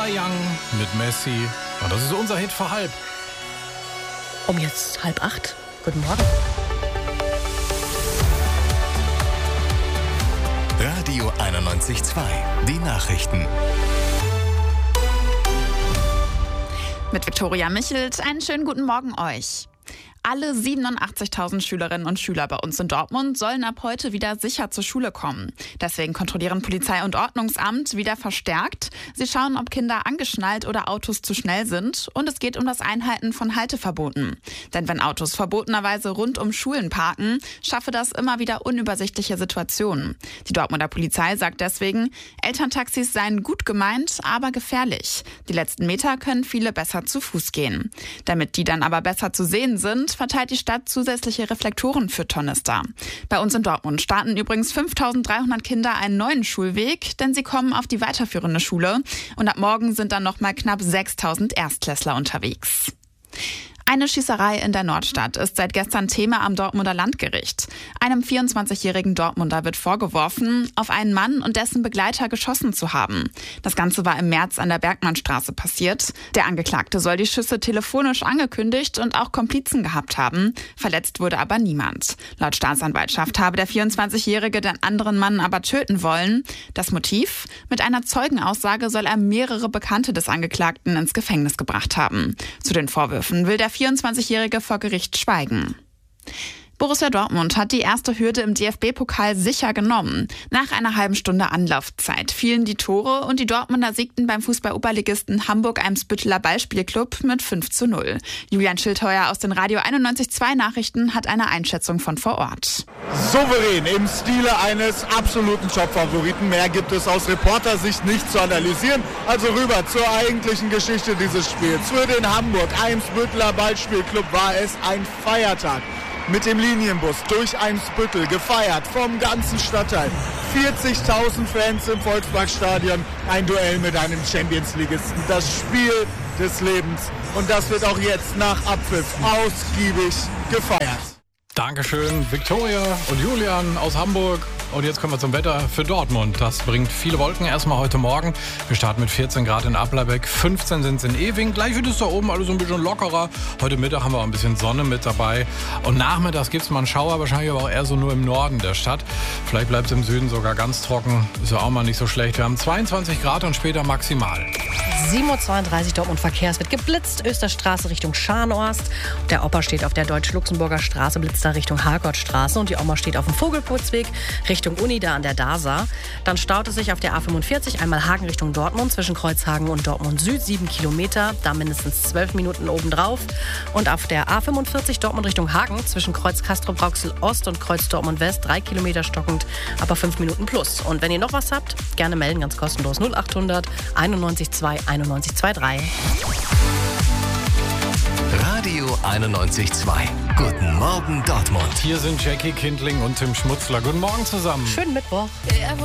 Never Young mit Messi. Und das ist unser Hit für halb. Um jetzt 7:30. Guten Morgen. Radio 91.2. Die Nachrichten. Mit Viktoria Michelt, einen schönen guten Morgen euch. Alle 87.000 Schülerinnen und Schüler bei uns in Dortmund sollen ab heute wieder sicher zur Schule kommen. Deswegen kontrollieren Polizei und Ordnungsamt wieder verstärkt. Sie schauen, ob Kinder angeschnallt oder Autos zu schnell sind. Und es geht um das Einhalten von Halteverboten. Denn wenn Autos verbotenerweise rund um Schulen parken, schaffe das immer wieder unübersichtliche Situationen. Die Dortmunder Polizei sagt deswegen, Elterntaxis seien gut gemeint, aber gefährlich. Die letzten Meter können viele besser zu Fuß gehen. Damit die dann aber besser zu sehen sind, verteilt die Stadt zusätzliche Reflektoren für Tornister. Bei uns in Dortmund starten übrigens 5.300 Kinder einen neuen Schulweg, denn sie kommen auf die weiterführende Schule. Und ab morgen sind dann nochmal knapp 6.000 Erstklässler unterwegs. Eine Schießerei in der Nordstadt ist seit gestern Thema am Dortmunder Landgericht. Einem 24-jährigen Dortmunder wird vorgeworfen, auf einen Mann und dessen Begleiter geschossen zu haben. Das Ganze war im März an der Bergmannstraße passiert. Der Angeklagte soll die Schüsse telefonisch angekündigt und auch Komplizen gehabt haben. Verletzt wurde aber niemand. Laut Staatsanwaltschaft habe der 24-jährige den anderen Mann aber töten wollen. Das Motiv? Mit einer Zeugenaussage soll er mehrere Bekannte des Angeklagten ins Gefängnis gebracht haben. Zu den Vorwürfen will der 24-Jährige vor Gericht schweigen. Borussia Dortmund hat die erste Hürde im DFB-Pokal sicher genommen. Nach einer halben Stunde Anlaufzeit fielen die Tore und die Dortmunder siegten beim Fußball-Oberligisten Hamburg-Eimsbütteler Ballspielclub mit 5:0. Julian Schildheuer aus den Radio 91.2 Nachrichten hat eine Einschätzung von vor Ort. Souverän im Stile eines absoluten Top-Favoriten. Mehr gibt es aus Reportersicht nicht zu analysieren. Also rüber zur eigentlichen Geschichte dieses Spiels. Für den Hamburg-Eimsbütteler Ballspielclub war es ein Feiertag. Mit dem Linienbus durch Eimsbüttel, gefeiert vom ganzen Stadtteil. 40.000 Fans im Volksparkstadion, ein Duell mit einem Champions-Ligisten. Das Spiel des Lebens. Und das wird auch jetzt nach Abpfiff ausgiebig gefeiert. Dankeschön, Viktoria und Julian aus Hamburg. Und jetzt kommen wir zum Wetter für Dortmund. Das bringt viele Wolken erstmal heute Morgen. Wir starten mit 14 Grad in Applerbeck, 15 sind es in Ewing. Gleich wird es da oben alles so ein bisschen lockerer. Heute Mittag haben wir auch ein bisschen Sonne mit dabei. Und nachmittags gibt es mal einen Schauer, wahrscheinlich aber auch eher so nur im Norden der Stadt. Vielleicht bleibt es im Süden sogar ganz trocken. Ist ja auch mal nicht so schlecht. Wir haben 22 Grad und später maximal. 7:32 Uhr Dortmund Verkehr. Es wird geblitzt. Österstraße Richtung Scharnhorst. Der Opa steht auf der Deutsch-Luxemburger Straße, blitzt da Richtung Hargottstraße. Und die Oma steht auf dem Vogelputzweg Richtung Uni da an der DASA. Dann staut es sich auf der A45 einmal Hagen Richtung Dortmund zwischen Kreuzhagen und Dortmund Süd. 7 Kilometer, da mindestens 12 Minuten obendrauf. Und auf der A45 Dortmund Richtung Hagen zwischen Kreuz Castrop-Rauxel Ost und Kreuz Dortmund West 3 Kilometer stockend, aber 5 Minuten plus. Und wenn ihr noch was habt, gerne melden, ganz kostenlos 0800 91 2 91 23. Radio 91.2. Guten Morgen Dortmund. Hier sind Jackie Kindling und Tim Schmutzler. Guten Morgen zusammen. Schönen Mittwoch.